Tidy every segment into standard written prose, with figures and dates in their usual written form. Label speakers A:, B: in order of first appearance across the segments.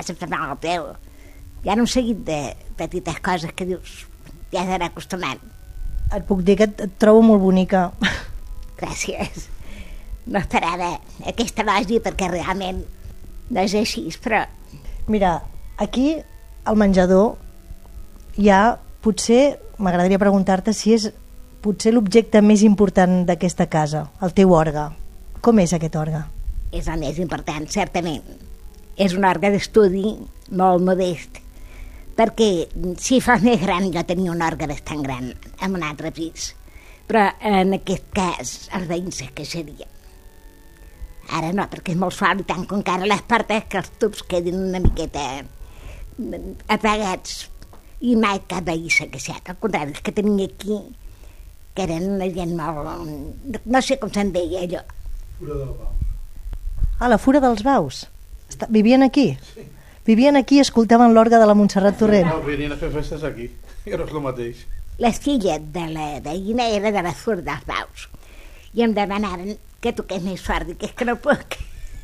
A: sempre mal al peu. Hi ha un seguit de petites coses que dius, ja has d'anar acostumant.
B: Et puc dir que et trobo molt bonica.
A: Gràcies. No esperava aquesta elogi perquè realment no és així, però...
B: Mira, aquí al menjador hi ha, potser, m'agradaria preguntar-te si és potser l'objecte més important d'aquesta casa, el teu orgue. Com és aquest orgue?
A: És el més important, certament. És un orgue d'estudi molt modest, perquè si fos més gran jo tenia un orgue bastant gran en un altre pis, però en aquest cas els veïns es queixarien. Ara no, perquè és molt suau i tanco encara les portes que els tubs quedin una miqueta apagats i mai cap veí s'ha queixat. Al contrari, els que tenia aquí, que eren una gent molt... no sé com se'n deia allò.
C: Fura del Baus.
B: Ah, la Fura dels Baus. Vivien aquí? Sí. Vivien aquí i escoltaven l'orgue de la Montserrat Torrent?
C: No, venien a fer festes aquí, i no és el mateix.
A: La filla de la veïna era de la Fura dels Baus i em demanaven que toqués més fort, i que és que no puc.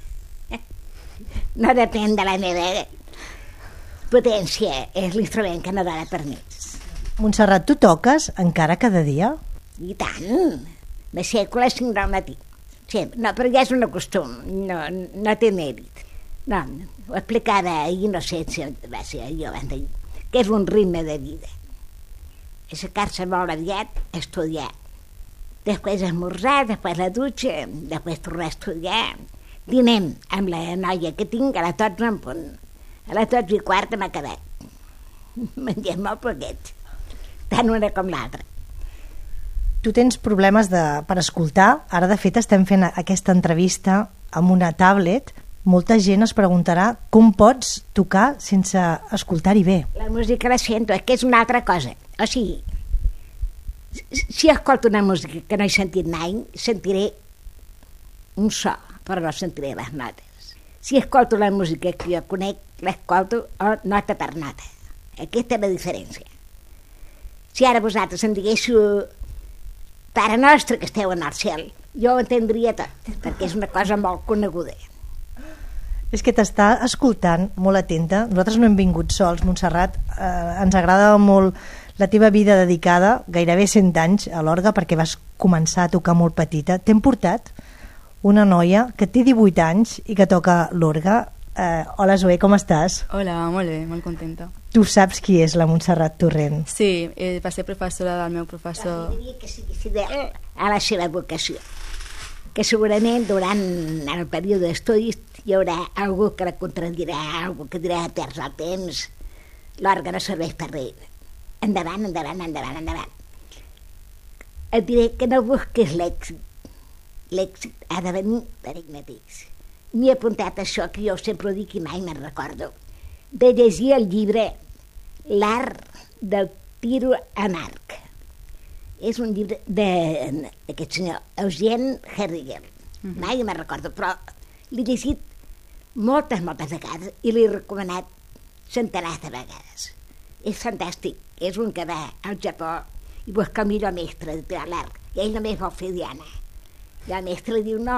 A: No depèn de la meva potència, és l'instrument que no dona permís.
B: Montserrat, tu toques encara cada dia?
A: I tant, m'aixeco a les 5 del matí. Sí, no, però ja és un costum, no té mèrit. No, ho explicava ahir, no sé si va ser jo abans d'ahir, que és un ritme de vida. Aixecar-se molt aviat, estudiar. Després esmorzar, després la dutxa, després tornar a estudiar. Dinem amb la noia que tinc a les 12 en punt. A les 12:15 hem acabat. Mengem molt poquet, tant una com l'altra.
B: Tu tens problemes per escoltar. Ara, de fet, estem fent aquesta entrevista amb una tablet. Molta gent es preguntarà com pots tocar sense escoltar-hi bé.
A: La música la sento, és que és una altra cosa. O sigui, si escolto una música que no he sentit mai, sentiré un so, però no sentiré les notes. Si escolto la música que jo conec, l'escolto nota per nota. Aquesta és la diferència. Si ara vosaltres em diguéssiu Pare Nostre que esteu en el cel, jo ho entendria tot, perquè és una cosa molt coneguda.
B: És que t'està escoltant molt atenta. Nosaltres no hem vingut sols, Montserrat. Ens agrada molt la teva vida dedicada, gairebé 100 anys a l'orgue, perquè vas començar a tocar molt petita. T'hem portat una noia que té 18 anys i que toca l'orgue. Hola, Zoè, com estàs?
D: Hola, molt bé, molt contenta.
B: Tu saps qui és la Montserrat Torrent?
D: Sí, va ser professora del meu professor.
A: Jo diria que sigui fidel a la seva vocació, que segurament durant el període d'estudis hi haurà algú que la contradirà, algú que dirà perds el temps, l'orgue no serveix per res. Endavant, endavant, endavant, endavant. Et diré que no busquis l'èxit. L'èxit ha de venir per ell mateix. M'he apuntat això, que jo sempre ho dic i mai me'n recordo, de llegir el llibre L'art del tiro en arc. És un llibre d'aquest senyor Eugene Herrigel. Mai me'n recordo, però l'he llegit moltes vegades i l'he recomanat centenars de vegades. És fantàstic. És un que va al Japó i busca el millor mestre de tirar l'arc, i ell només vol fer diana. I el mestre li diu, no,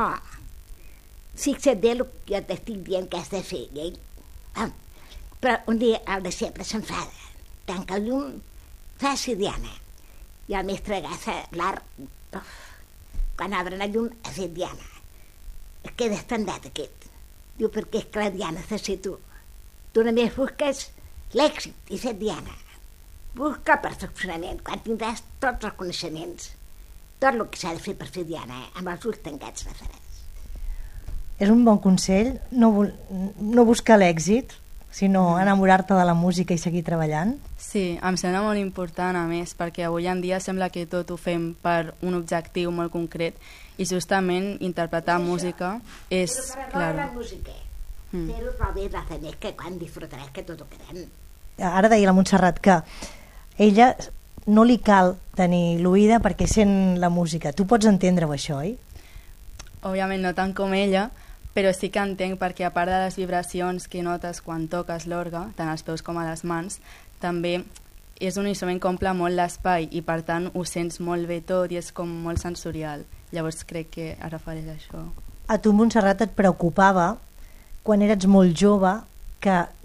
A: fixa't bé el que jo t'estic dient que has de fer. I ell, però un dia el deixeble s'enfada, tanca el llum, faci diana. I el mestre agafa l'arc, quan obren el llum ha fet diana. Es queda estendat aquest. Diu, perquè és que la diana has de ser tu. Tu només busques l'èxit i ser diana. Busca el perfeccionament, quan tindràs tots els coneixements, tot el que s'ha de fer per fer diana, amb els ulls tancats la faràs.
B: És un bon consell no buscar l'èxit, sinó enamorar-te de la música i seguir treballant?
D: Sí, em sembla molt important, a més, perquè avui en dia sembla que tot ho fem per un objectiu molt concret i justament interpretar música és...
A: Però la música, fer-ho però bé la més que quan disfrutaràs que tot ho quedem.
B: Ara deia la Montserrat que ella no li cal tenir l'oïda perquè sent la música. Tu pots entendre-ho, això, oi?
D: Òbviament no tant com ella, però sí que entenc perquè a part de les vibracions que notes quan toques l'orgue, tant als peus com a les mans, també és un instrument que omple molt l'espai i per tant ho sents molt bé tot i és com molt sensorial. Llavors crec que es refereix a això.
B: A tu, Montserrat, et preocupava quan eres molt jove que